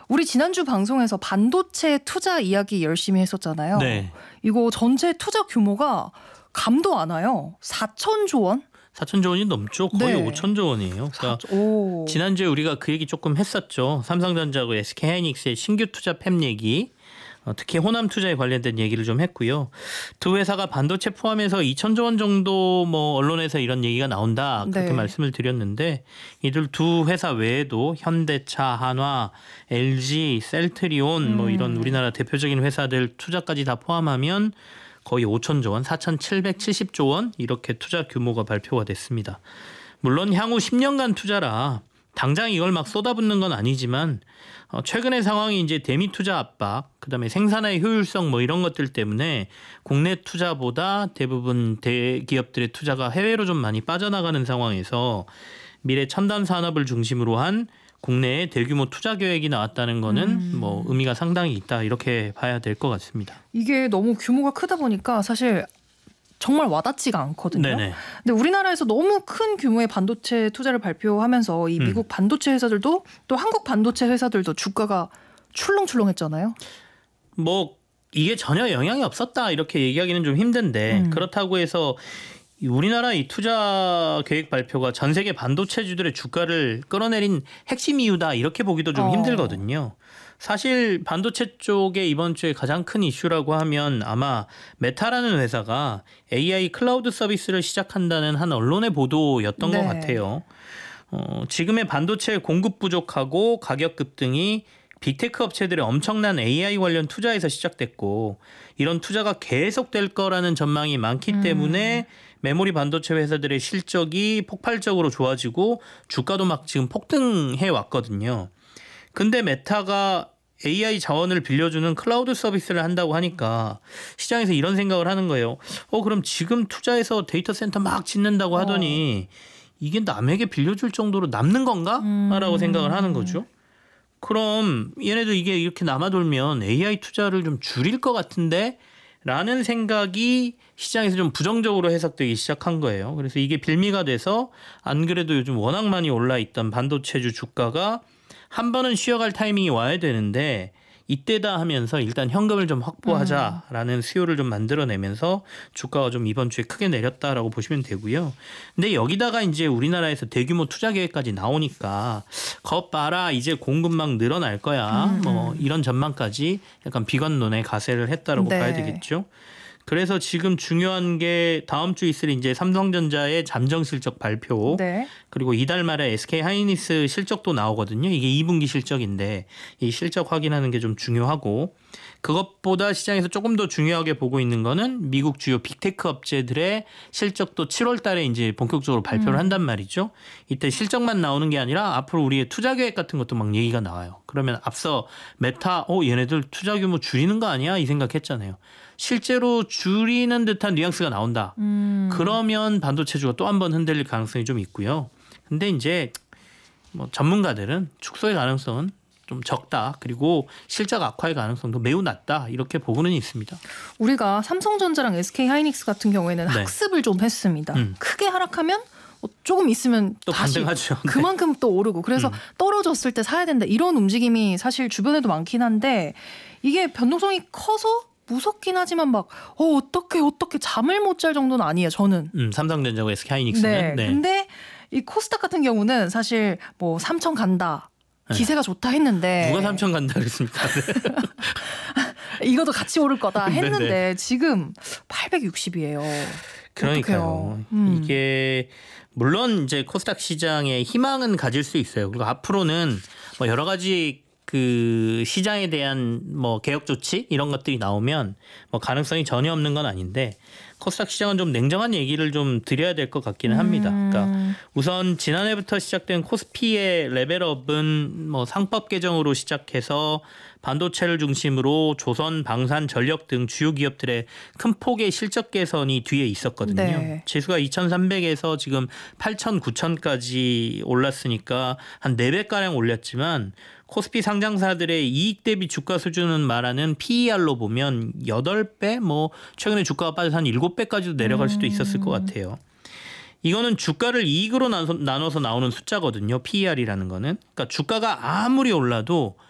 우리 지난주 방송에서 반도체 투자 이야기 열심히 했었잖아요. 네. 이거 전체 투자 규모가 감도 안 와요. 4천조 원? 4천조 원이 넘죠. 거의 네. 5천조 원이에요. 그러니까 지난주에 우리가 그 얘기 조금 했었죠. 삼성전자하고 SK하이닉스의 신규 투자 팹 얘기. 특히 호남 투자에 관련된 얘기를 좀 했고요. 두 회사가 반도체 포함해서 2천조 원 정도 뭐 언론에서 이런 얘기가 나온다 그렇게 네. 말씀을 드렸는데 이들 두 회사 외에도 현대차, 한화, LG, 셀트리온 뭐 이런 우리나라 대표적인 회사들 투자까지 다 포함하면 거의 5천조 원, 4,770조 원 이렇게 투자 규모가 발표가 됐습니다. 물론 향후 10년간 투자라 당장 이걸 막 쏟아붓는 건 아니지만 최근의 상황이 이제 대미 투자 압박, 그다음에 생산의 효율성 뭐 이런 것들 때문에 국내 투자보다 대부분 대기업들의 투자가 해외로 좀 많이 빠져나가는 상황에서 미래 첨단 산업을 중심으로 한 국내의 대규모 투자 계획이 나왔다는 거는 뭐 의미가 상당히 있다 이렇게 봐야 될 것 같습니다. 이게 너무 규모가 크다 보니까 사실 정말 와닿지가 않거든요. 네네. 근데 우리나라에서 너무 큰 규모의 반도체 투자를 발표하면서 이 미국 반도체 회사들도 또 한국 반도체 회사들도 주가가 출렁출렁했잖아요. 뭐 이게 전혀 영향이 없었다 이렇게 얘기하기는 좀 힘든데 그렇다고 해서 우리나라 이 투자 계획 발표가 전 세계 반도체주들의 주가를 끌어내린 핵심 이유다 이렇게 보기도 좀 힘들거든요. 사실 반도체 쪽에 이번 주에 가장 큰 이슈라고 하면 아마 메타라는 회사가 AI 클라우드 서비스를 시작한다는 한 언론의 보도였던 것 같아요. 지금의 반도체 공급 부족하고 가격 급등이 빅테크 업체들의 엄청난 AI 관련 투자에서 시작됐고 이런 투자가 계속될 거라는 전망이 많기 때문에 메모리 반도체 회사들의 실적이 폭발적으로 좋아지고 주가도 막 지금 폭등해 왔거든요. 근데 메타가 AI 자원을 빌려주는 클라우드 서비스를 한다고 하니까 시장에서 이런 생각을 하는 거예요. 그럼 지금 투자해서 데이터 센터 막 짓는다고 하더니 이게 남에게 빌려줄 정도로 남는 건가? 라고 생각을 하는 거죠. 그럼 얘네도 이게 이렇게 남아돌면 AI 투자를 좀 줄일 것 같은데 라는 생각이 시장에서 좀 부정적으로 해석되기 시작한 거예요. 그래서 이게 빌미가 돼서 안 그래도 요즘 워낙 많이 올라있던 반도체주 주가가 한 번은 쉬어갈 타이밍이 와야 되는데 이때다 하면서 일단 현금을 좀 확보하자라는 수요를 좀 만들어내면서 주가가 좀 이번 주에 크게 내렸다라고 보시면 되고요. 근데 여기다가 이제 우리나라에서 대규모 투자 계획까지 나오니까 것 봐라 이제 공급 막 늘어날 거야. 뭐 이런 전망까지 약간 비관론에 가세를 했다라고 봐야 되겠죠. 그래서 지금 중요한 게 다음 주 있을 이제 삼성전자의 잠정 실적 발표 그리고 이달 말에 SK하이닉스 실적도 나오거든요. 이게 2분기 실적인데 이 실적 확인하는 게 좀 중요하고 그것보다 시장에서 조금 더 중요하게 보고 있는 거는 미국 주요 빅테크 업체들의 실적도 7월 달에 이제 본격적으로 발표를 한단 말이죠. 이때 실적만 나오는 게 아니라 앞으로 우리의 투자 계획 같은 것도 막 얘기가 나와요. 그러면 앞서 메타 얘네들 투자 규모 줄이는 거 아니야? 이 생각했잖아요. 실제로 줄이는 듯한 뉘앙스가 나온다. 그러면 반도체주가 또 한 번 흔들릴 가능성이 좀 있고요. 근데 이제 뭐 전문가들은 축소의 가능성은 좀 적다. 그리고 실적 악화의 가능성도 매우 낮다. 이렇게 보고는 있습니다. 우리가 삼성전자랑 SK하이닉스 같은 경우에는 학습을 좀 했습니다. 크게 하락하면 조금 있으면 또 다시 반등하죠. 그만큼 또 오르고 그래서 떨어졌을 때 사야 된다. 이런 움직임이 사실 주변에도 많긴 한데 이게 변동성이 커서 무섭긴 하지만 막 어떻게 잠을 못 잘 정도는 아니에요. 저는. 삼성전자고 SK하이닉스는. 네. 근데 이 코스닥 같은 경우는 사실 뭐 3천 간다. 기세가 좋다 했는데 누가 3천 간다 그랬습니까? 이것도 같이 오를 거다 했는데 지금 860이에요. 그러니까요. 이게 물론 이제 코스닥 시장에 희망은 가질 수 있어요. 그리고 앞으로는 뭐 여러 가지 그 시장에 대한 뭐 개혁 조치 이런 것들이 나오면 뭐 가능성이 전혀 없는 건 아닌데 코스닥 시장은 좀 냉정한 얘기를 좀 드려야 될 것 같기는 합니다. 그러니까 우선 지난해부터 시작된 코스피의 레벨업은 뭐 상법 개정으로 시작해서 반도체를 중심으로 조선, 방산, 전력 등 주요 기업들의 큰 폭의 실적 개선이 뒤에 있었거든요. 네. 지수가 2,300에서 지금 8,000, 9,000까지 올랐으니까 한 4배가량 올렸지만 코스피 상장사들의 이익 대비 주가 수준은 말하는 PER로 보면 8배, 뭐 최근에 주가가 빠져서 한 7배까지도 내려갈 수도 있었을 것 같아요. 이거는 주가를 이익으로 나눠서 나오는 숫자거든요. PER이라는 거는. 그러니까 주가가 아무리 올라도